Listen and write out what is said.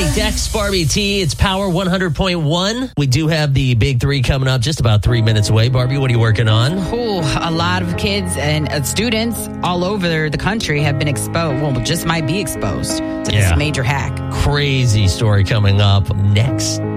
right, Dex, Barbie T, it's Power 100.1. We do have the Big Three coming up just about 3 minutes away. Barbie, what are you working on? A lot of kids and students all over the country have been exposed, just might be exposed to this major hack. Crazy story coming up next.